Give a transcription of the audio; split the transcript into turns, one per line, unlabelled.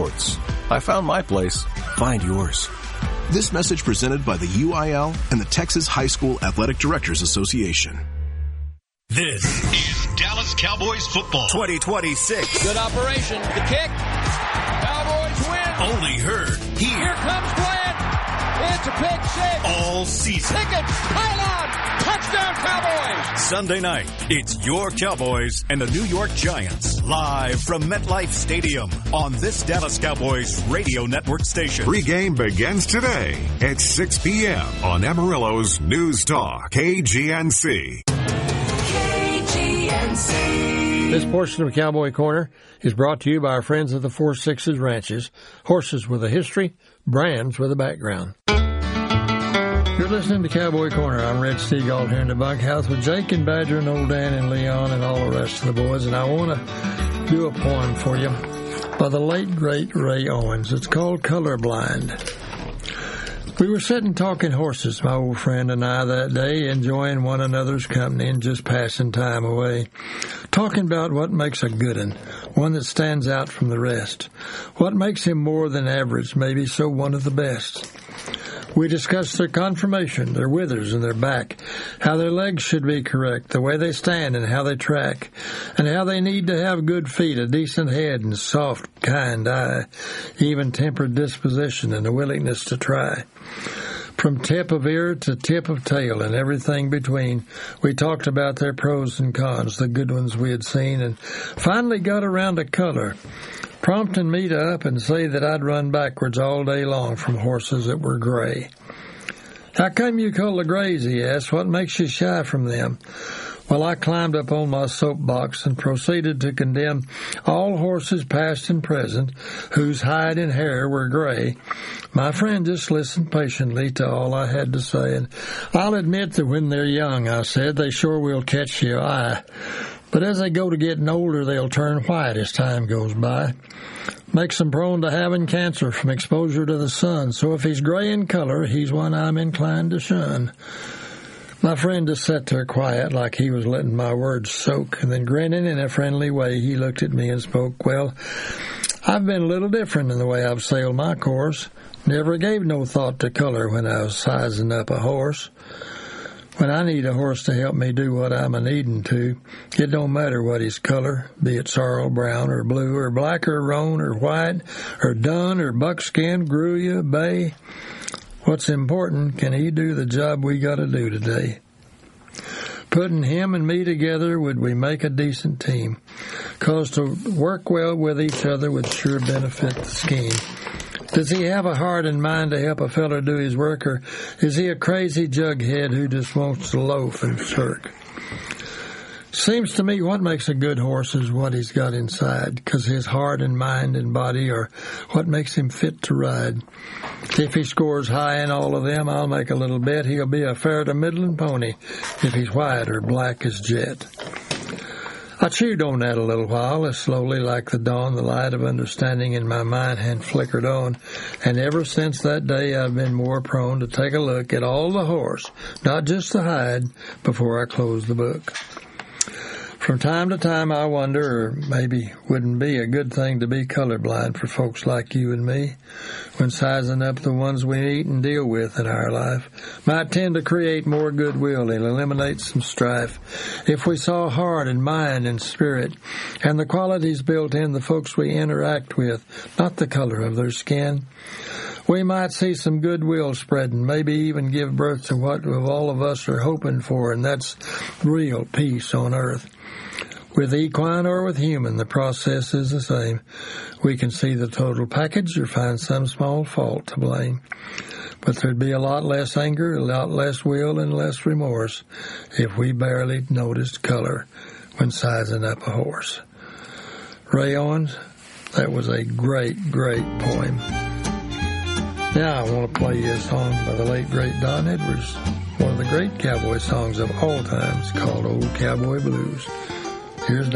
sports. I found my place. Find yours.
This message presented by the UIL and the Texas High School Athletic Directors Association.
This is Dallas Cowboys football 2026.
Good operation. The kick. Cowboys win.
Only heard here.
Here comes Glenn. It's a pick six.
All season.
Pickett. Pylon. Touchdown Cowboys.
Sunday night, it's your Cowboys and the New York Giants. Live from MetLife Stadium on this Dallas Cowboys radio network station.
Pre-game begins today at 6 p.m. on Amarillo's News Talk, KGNC.
This portion of Cowboy Corner is brought to you by our friends at the 4 Sixes Ranches. Horses with a history, brands with a background. You're listening to Cowboy Corner. I'm Red Steagall here in the bunkhouse with Jake and Badger and Old Dan and Leon and all the rest of the boys. And I want to do a poem for you by the late, great Ray Owens. It's called Colorblind. We were sitting talking horses, my old friend and I, that day, enjoying one another's company and just passing time away. Talking about what makes a good one that stands out from the rest. What makes him more than average, maybe so one of the best. We discussed their conformation, their withers and their back, how their legs should be correct, the way they stand and how they track, and how they need to have good feet, a decent head and soft, kind eye, even-tempered disposition and a willingness to try. From tip of ear to tip of tail and everything between, we talked about their pros and cons, the good ones we had seen, and finally got around to color, prompting me to up and say that I'd run backwards all day long from horses that were gray. How come you call the grays, he asked. What makes you shy from them? Well, I climbed up on my soapbox and proceeded to condemn all horses past and present whose hide and hair were gray. My friend just listened patiently to all I had to say, and I'll admit that when they're young, I said, they sure will catch your eye. But as they go to getting older, they'll turn white as time goes by. Makes them prone to having cancer from exposure to the sun. So if he's gray in color, he's one I'm inclined to shun. My friend just sat there quiet like he was letting my words soak, and then grinning in a friendly way, he looked at me and spoke, well, I've been a little different in the way I've sailed my course. Never gave no thought to color when I was sizing up a horse. When I need a horse to help me do what I'm a-needing to, it don't matter what his color, be it sorrel brown or blue or black or roan or white or dun or buckskin, gruya, bay. What's important, can he do the job we got to do today? Putting him and me together, would we make a decent team? 'Cause to work well with each other would sure benefit the scheme. Does he have a heart and mind to help a feller do his work, or is he a crazy jughead who just wants to loaf and shirk? Seems to me what makes a good horse is what he's got inside, 'cause his heart and mind and body are what makes him fit to ride. If he scores high in all of them, I'll make a little bet he'll be a fair to middling pony if he's white or black as jet. I chewed on that a little while, as slowly like the dawn, the light of understanding in my mind had flickered on, and ever since that day I've been more prone to take a look at all the horse, not just the hide, before I close the book. From time to time I wonder, or maybe wouldn't be a good thing to be colorblind for folks like you and me, when sizing up the ones we meet and deal with in our life. Might tend to create more goodwill and eliminate some strife if we saw heart and mind and spirit and the qualities built in the folks we interact with, not the color of their skin. We might see some goodwill spread and maybe even give birth to what all of us are hoping for, and that's real peace on earth. With equine or with human, the process is the same. We can see the total package or find some small fault to blame. But there'd be a lot less anger, a lot less will, and less remorse if we barely noticed color when sizing up a horse. Ray Owens, that was a great, great poem. Now I want to play you a song by the late, great Don Edwards, one of the great cowboy songs of all times, called Old Cowboy Blues. Here's